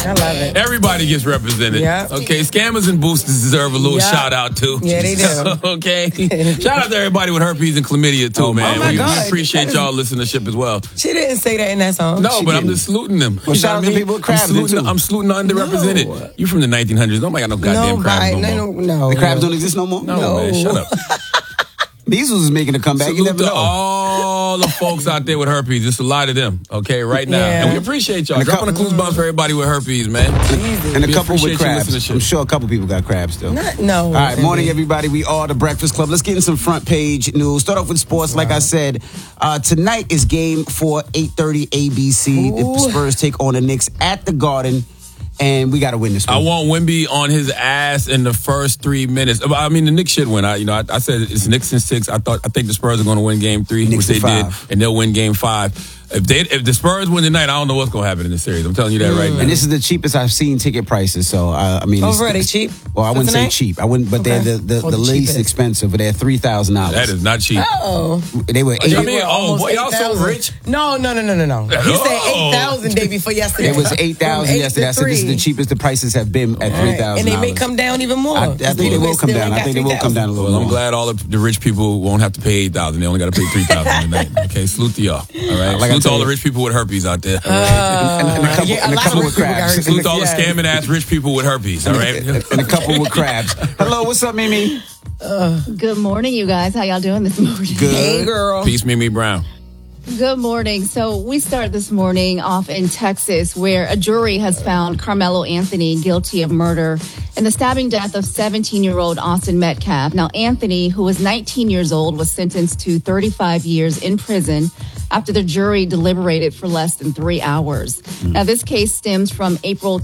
I love it. Everybody gets represented. Yeah. Okay, scammers and boosters deserve a little shout out too. Yeah, they do. Okay. Shout out to everybody with herpes and chlamydia too, man. my God. We appreciate y'all listenership as well. She didn't say that in that song. No, but I'm just saluting them. Well, shout out to people with crabs. I'm saluting the underrepresented. No. You from the 1900s. Nobody got no goddamn crabs no more. No. The crabs don't exist no more? No, man, shut up. Measles is making a comeback. Salute You never to know. all the folks out there with herpes. Just a lot of them, okay, right now. Yeah. And we appreciate y'all. Dropping a clues bomb for everybody with herpes, man. And a We couple appreciate with your crabs. listenership. I'm sure a couple people got crabs still. No. All right, morning, everybody. We are the Breakfast Club. Let's get in some front page news. Start off with sports. Like I said, tonight is game 4, 8:30 ABC. The Spurs take on the Knicks at the Garden, and we got to win this one. I want Wemby on his ass in the first 3 minutes. I mean, the Knicks should win. I said it's Knicks in 6. I think the Spurs are going to win game 3, Knicks which they in did, 5. and they'll win game 5. If the Spurs win tonight, I don't know what's going to happen in the series. I'm telling you that right now. And this is the cheapest I've seen ticket prices. So I mean, Already cheap? Well, I wouldn't say tonight? cheap. I wouldn't, but they're the the least cheapest. expensive. But they're $3,000. That is not cheap. Oh. They were. I mean, Almost boy, y'all so 8,000. rich. No. He said 8,000 day before yesterday. It was 8,000 From 8 yesterday. to I said this is the 3. cheapest the prices have been at $3,000. And they may come down even more. I think they will come down. I think they will come down a little Well, I'm more. glad all the rich people won't have to pay $8,000. They only got to pay $3,000 tonight. Okay, salute to y'all. All right, Like I salute to tell all the you. rich people with herpes out there. And a couple with crabs. Salute to all the scamming ass rich people with herpes. All right, And a couple with crabs. Hello, what's up, Mimi? Good morning, you guys. How y'all doing this morning? Good. Hey, girl. Peace, Mimi Brown. Good morning. So we start this morning off in Texas, where a jury has found Carmelo Anthony guilty of murder in the stabbing death of 17-year-old Austin Metcalf. Now, Anthony, who was 19 years old, was sentenced to 35 years in prison after the jury deliberated for less than 3 hours. Now, this case stems from April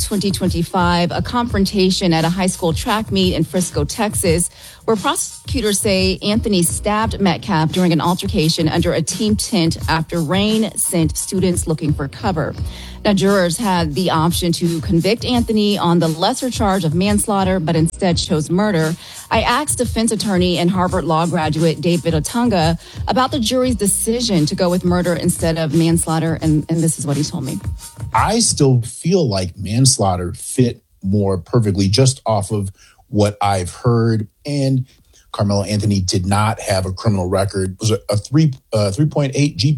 2025, a confrontation at a high school track meet in Frisco, Texas, where prosecutors say Anthony stabbed Metcalf during an altercation under a team tent after rain sent students looking for cover. Now, jurors had the option to convict Anthony on the lesser charge of manslaughter, but instead chose murder. I asked defense attorney and Harvard Law graduate David Otunga about the jury's decision to go with murder instead of manslaughter, and this is what he told me. I still feel like manslaughter fit more perfectly just off of what I've heard. And Carmelo Anthony did not have a criminal record. It was a 3.8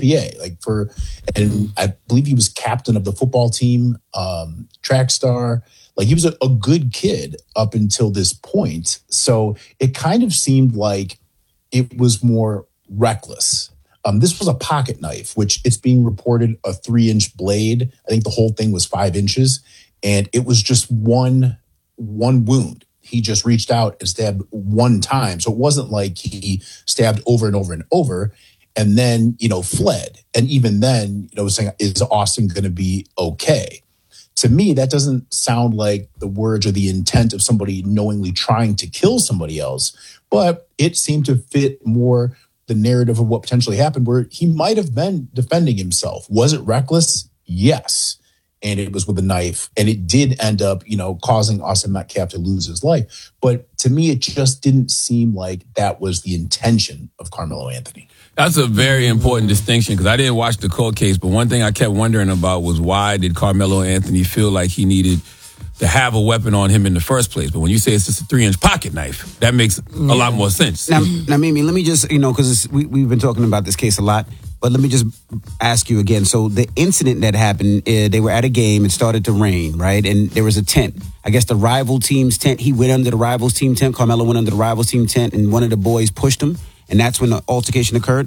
GPA. And I believe he was captain of the football team, track star. Like, he was a good kid up until this point. So it kind of seemed like it was more reckless. This was a pocket knife, which it's being reported a 3-inch blade. I think the whole thing was 5 inches, and it was just one wound. He just reached out and stabbed one time. So it wasn't like he stabbed over and over and over and then, fled. And even then, saying, is Austin going to be okay? To me, that doesn't sound like the words or the intent of somebody knowingly trying to kill somebody else, but it seemed to fit more the narrative of what potentially happened, where he might have been defending himself. Was it reckless? Yes. And it was with a knife. And it did end up, causing Austin Metcalf to lose his life. But to me, it just didn't seem like that was the intention of Carmelo Anthony. That's a very important distinction, because I didn't watch the cold case, but one thing I kept wondering about was, why did Carmelo Anthony feel like he needed to have a weapon on him in the first place? But when you say it's just a 3-inch pocket knife, that makes a lot more sense. Now, Mimi, let me just, because we've been talking about this case a lot, but let me just ask you again. So the incident that happened, they were at a game. It started to rain, right? And there was a tent. I guess the rival team's tent. He went under the rivals team tent. Carmelo went under the rivals team tent, and one of the boys pushed him. And that's when the altercation occurred?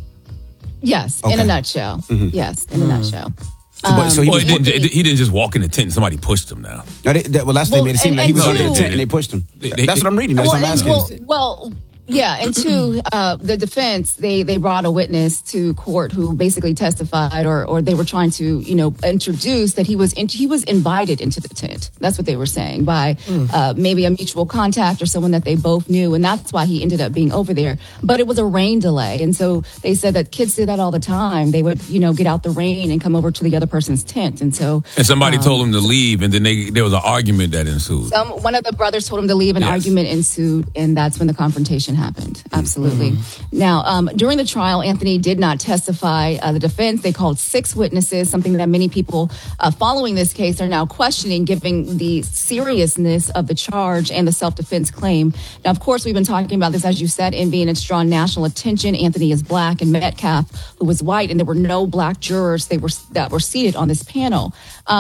Yes, in a nutshell. Mm-hmm. Yes, in a nutshell. So he didn't just walk in the tent and somebody pushed him now. No, that's what they made it seem like. He was under the tent and they pushed him. That's what I'm reading. That's what I'm asking. Yeah, and two, the defense, they brought a witness to court who basically testified, or they were trying to, introduce that he was invited into the tent. That's what they were saying, by maybe a mutual contact or someone that they both knew, and that's why he ended up being over there. But it was a rain delay, and so they said that kids did that all the time. They would, get out the rain and come over to the other person's tent, and somebody told him to leave, and then there was an argument that ensued. One of the brothers told him to leave, an argument ensued, and that's when the confrontation altercation happened. Absolutely. Now, during the trial, Anthony did not testify. The defense, they called 6 witnesses, something that many people following this case are now questioning, given the seriousness of the charge and the self-defense claim. Now, of course, we've been talking about this, as you said, Envy, and it's drawn national attention. Anthony is black, and Metcalf, who was white, and there were no black jurors that were seated on this panel.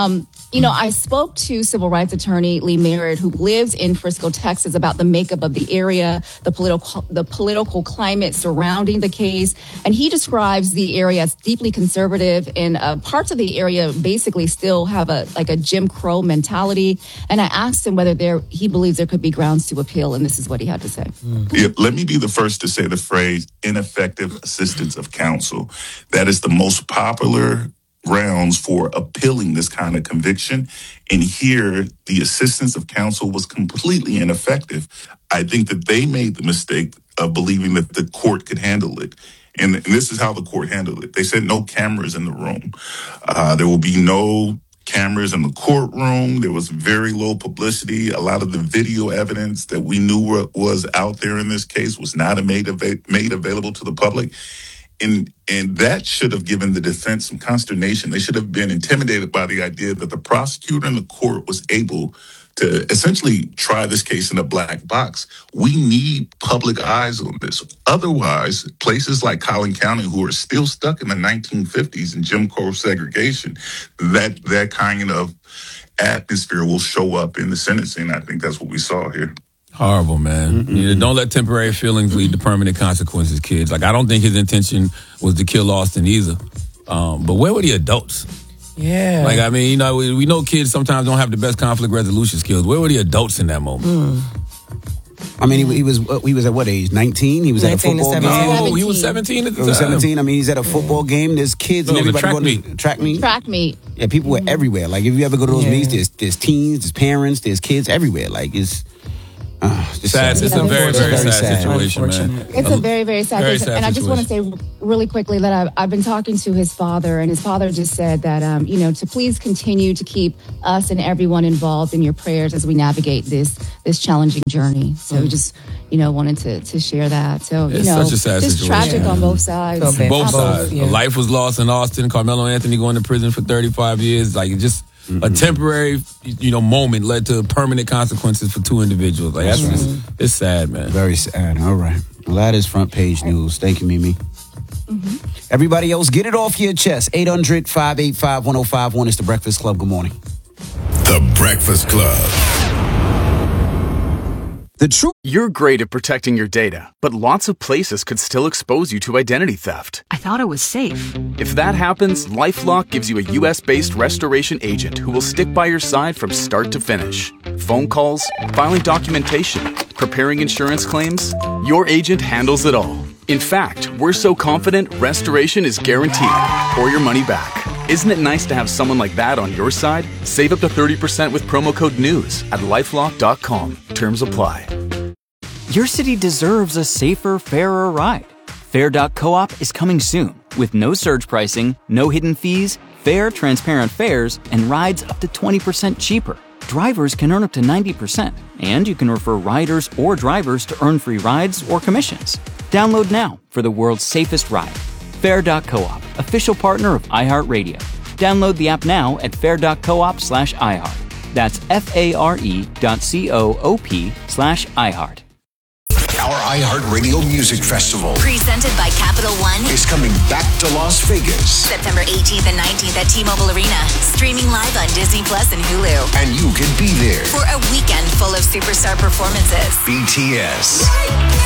I spoke to civil rights attorney Lee Merritt, who lives in Frisco, Texas, about the makeup of the area, the political climate surrounding the case. And he describes the area as deeply conservative, and parts of the area basically still have a Jim Crow mentality. And I asked him whether he believes there could be grounds to appeal, and this is what he had to say. Yeah, let me be the first to say the phrase ineffective assistance of counsel. That is the most popular grounds for appealing this kind of conviction. And here, the assistance of counsel was completely ineffective. I think that they made the mistake of believing that the court could handle it. And this is how the court handled it. They said no cameras in the room. There will be no cameras in the courtroom. There was very low publicity. A lot of the video evidence that we knew was out there in this case was not made available to the public. And that should have given the defense some consternation. They should have been intimidated by the idea that the prosecutor and the court was able to essentially try this case in a black box. We need public eyes on this. Otherwise, places like Collin County, who are still stuck in the 1950s in Jim Crow segregation, that kind of atmosphere will show up in the sentencing. I think that's what we saw here. Horrible, man. Don't let temporary feelings lead to permanent consequences, kids. Like, I don't think his intention was to kill Austin either. But where were the adults? Yeah. Like, I mean, we know kids sometimes don't have the best conflict resolution skills. Where were the adults in that moment? I mean, he was at what age? 19? He was at a football game? Oh, he was 17 at the time. He was 17. I mean, he's at a football game. There's kids and everybody going to track meet. Track meet. Yeah, people were everywhere. Like, if you ever go to those meets, there's teens, there's parents, there's kids everywhere. Like, it's sad. It's a very, very sad situation, man. It's a very, very sad case. And I just want to say really quickly that I've been talking to his father, and his father just said that, to please continue to keep us and everyone involved in your prayers as we navigate this challenging journey. So we just, wanted to share that. So, it's such a sad just situation. tragic on both sides. Both sides. A life was lost in Austin. Carmelo Anthony going to prison for 35 years. Like, just a temporary, moment led to permanent consequences for 2 individuals. Like, it's sad, man. Very sad. All right. Well, that is front page news. Thank you, Mimi. Everybody else, get it off your chest. 800-585-1051. It's The Breakfast Club. Good morning. The Breakfast Club. The truth. You're great at protecting your data, but lots of places could still expose you to identity theft. I thought it was safe. If that happens, LifeLock gives you a U.S.-based restoration agent who will stick by your side from start to finish. Phone calls, filing documentation, preparing insurance claims, your agent handles it all. In fact, we're so confident restoration is guaranteed or your money back. Isn't it nice to have someone like that on your side? Save up to 30% with promo code NEWS at LifeLock.com. Terms apply. Your city deserves a safer, fairer ride. Fair.coop is coming soon with no surge pricing, no hidden fees, fair, transparent fares, and rides up to 20% cheaper. Drivers can earn up to 90%, and you can refer riders or drivers to earn free rides or commissions. Download now for the world's safest ride. Fair.coop, official partner of iHeartRadio. Download the app now at fair.coop/iHeart. That's FARE.coop/iHeart. Our iHeartRadio Music Festival, presented by Capital One, is coming back to Las Vegas. September 18th and 19th at T-Mobile Arena. Streaming live on Disney Plus and Hulu. And you can be there for a weekend full of superstar performances. BTS.